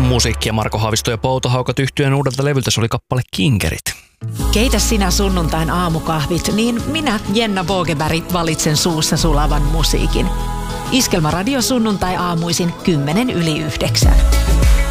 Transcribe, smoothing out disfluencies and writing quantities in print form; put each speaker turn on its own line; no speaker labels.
musiikkia Marko Haavisto ja Pouto Haukat yhtyeen uudelta levyltä. Se oli kappale Kinkerit.
Keitä sinä sunnuntain aamukahvit, niin minä, Jenna Bogeberg, valitsen suussa sulavan musiikin. Iskelmäradio sunnuntai aamuisin 8:50.